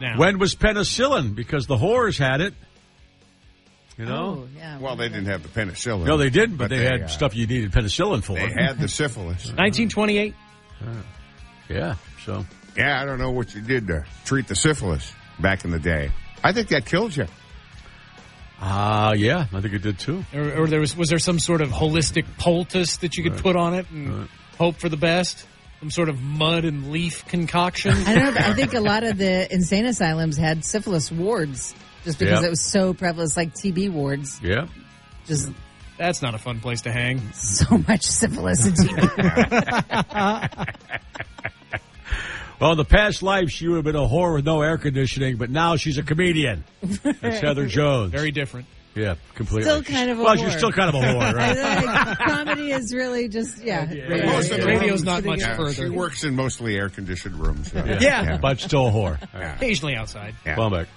now. When was penicillin? Because the whores had it. You know? Oh, yeah. Well, they didn't have the penicillin. No, they didn't, but they had stuff you needed penicillin for. They had the syphilis. 1928. Yeah, so. Yeah, I don't know what you did to treat the syphilis back in the day. I think that killed you. Yeah, I think it did too. Or was there some sort of holistic poultice that you could put on it and hope for the best? Some sort of mud and leaf concoction? I don't know. I think a lot of the insane asylums had syphilis wards just because it was so prevalent. It's like TB wards. Yeah. Just That's not a fun place to hang. so much syphilis and TB. Well, in the past life, she would have been a whore with no air conditioning, but now she's a comedian. That's Heather Jones. Very different. Yeah, completely. Still kind of a Well, whore. she's still kind of a whore, right? I think comedy is really just, Most of the Radio's rooms- not much Yeah, further. She works in mostly air-conditioned rooms. Yeah. But still a whore. Occasionally outside. Yeah. Well, back.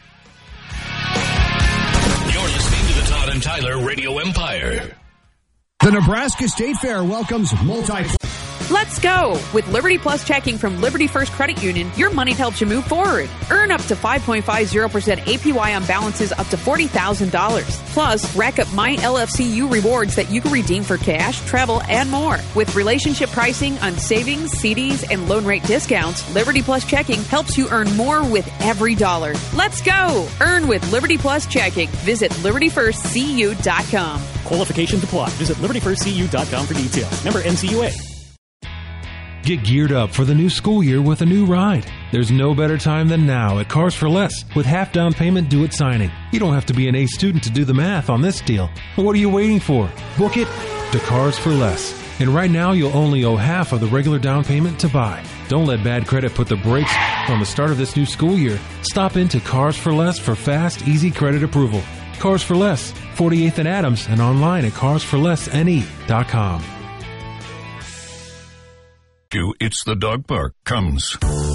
You're listening to the Todd and Tyler Radio Empire. The Nebraska State Fair welcomes Let's go! With Liberty Plus checking from Liberty First Credit Union, your money helps you move forward. Earn up to 5.50% APY on balances up to $40,000. Plus, rack up My LFCU rewards that you can redeem for cash, travel, and more. With relationship pricing on savings, CDs, and loan rate discounts, Liberty Plus checking helps you earn more with every dollar. Let's go! Earn with Liberty Plus checking. Visit LibertyFirstCU.com. Qualifications apply. Visit LibertyFirstCU.com for details. Member NCUA. Get geared up for the new school year with a new ride. There's no better time than now at Cars for Less with half down payment due at signing. You don't have to be an A student to do the math on this deal. What are you waiting for? Book it to Cars for Less. And right now you'll only owe half of the regular down payment to buy. Don't let bad credit put the brakes on the start of this new school year. Stop into Cars for Less for fast, easy credit approval. Cars for Less, 48th and Adams, and online at carsforlessne.com. It's the Dog Park comes.